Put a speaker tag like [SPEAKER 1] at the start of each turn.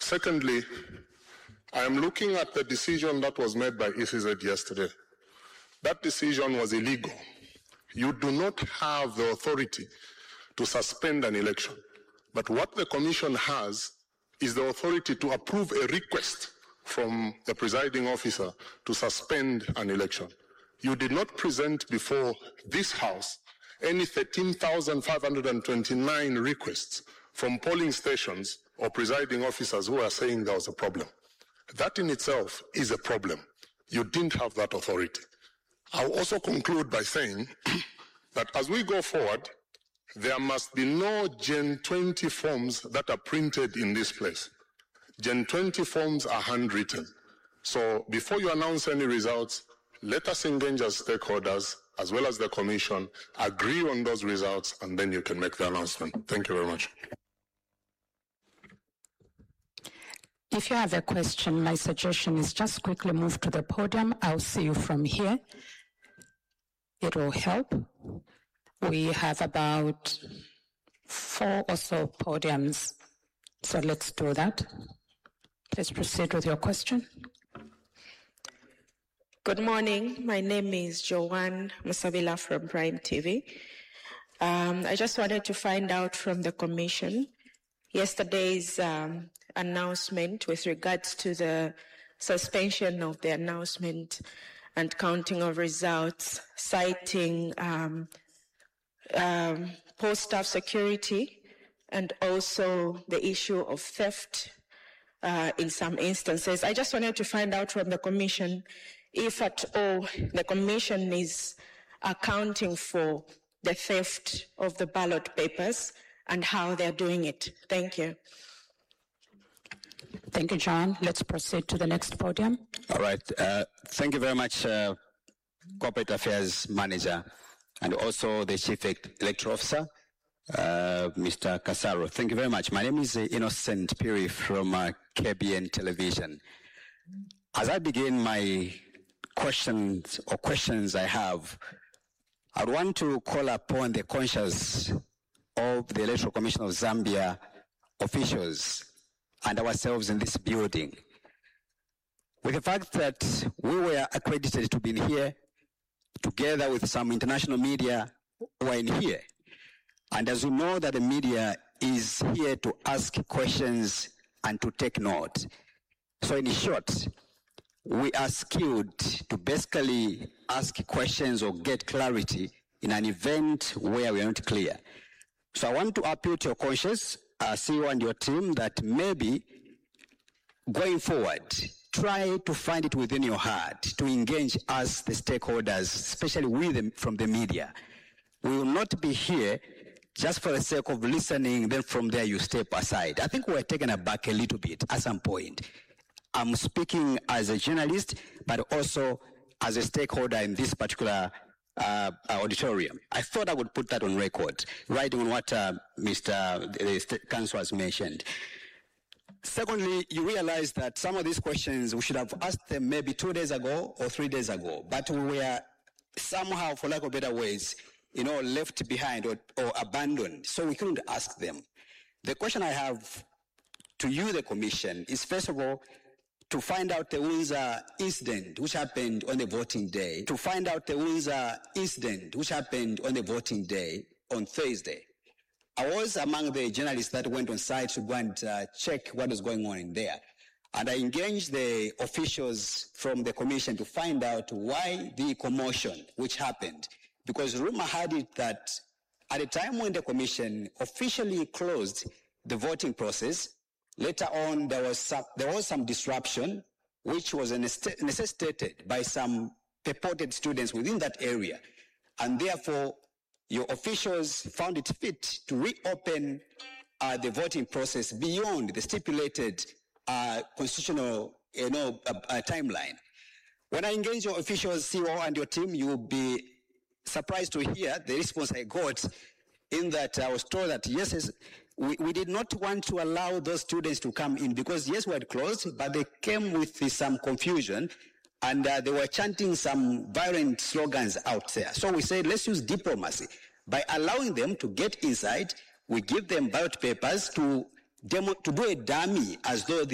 [SPEAKER 1] Secondly, I am looking at the decision that was made by ECZ yesterday. That decision was illegal. You do not have the authority to suspend an election. But what the Commission has is the authority to approve a request from the presiding officer to suspend an election. You did not present before this House any 13,529 requests from polling stations or presiding officers who are saying there was a problem. That in itself is a problem. You didn't have that authority. I'll also conclude by saying that as we go forward, there must be no Gen 20 forms that are printed in this place. Gen 20 forms are handwritten. So before you announce any results, let us engage as stakeholders, as well as the Commission, agree on those results, and then you can make the announcement. Thank you very much.
[SPEAKER 2] If you have a question, my suggestion is just quickly move to the podium. I'll see you from here. It will help. We have about 4 or so podiums, so let's do that. Please proceed with your question.
[SPEAKER 3] Good morning. My name is Joanne Musabila from Prime TV. I just wanted to find out from the Commission yesterday's announcement with regards to the suspension of the announcement and counting of results, citing post-staff security and also the issue of theft in some instances. I just wanted to find out from the Commission if at all the Commission is accounting for the theft of the ballot papers and how they're doing it. Thank you.
[SPEAKER 2] Thank you, John. Let's proceed to the next podium.
[SPEAKER 4] All right. Thank you very much, Corporate Affairs Manager, and also the Chief Electoral Officer, Mr. Kasaro. Thank you very much. My name is Innocent Piri from KBN Television. As I begin my questions I have, I want to call upon the conscience of the Electoral Commission of Zambia officials and ourselves in this building, with the fact that we were accredited to be in here together with some international media who are in here. And as you know that the media is here to ask questions and to take note. So in short, we are skilled to basically ask questions or get clarity in an event where we are not clear. So I want to appeal to your conscience, CEO and your team, that maybe going forward, try to find it within your heart to engage us, the stakeholders, especially with them from the media. We will not be here just for the sake of listening, then from there you step aside. I think we're taken aback a little bit at some point. I'm speaking as a journalist, but also as a stakeholder in this particular auditorium. I thought I would put that on record, riding on what Mr. Council has mentioned. Secondly, you realize that some of these questions we should have asked them maybe 2 days ago or 3 days ago, but we were somehow, for lack of better words, left behind or abandoned, so we couldn't ask them. The question I have to you, the Commission, is first of all, to find out the Windsor incident which happened on the voting day, on Thursday. I was among the journalists that went on site to go and check what was going on in there. And I engaged the officials from the Commission to find out why the commotion which happened. Because rumor had it that at the time when the Commission officially closed the voting process, later on there was some disruption which was necessitated by some purported students within that area. And therefore, your officials found it fit to reopen the voting process beyond the stipulated constitutional timeline. When I engage your officials, CEO, and your team, you will be surprised to hear the response I got, in that I was told that yes, we did not want to allow those students to come in because yes, we had closed, but they came with some confusion and they were chanting some violent slogans out there. So we said, let's use diplomacy. By allowing them to get inside, we give them ballot papers to do a dummy as though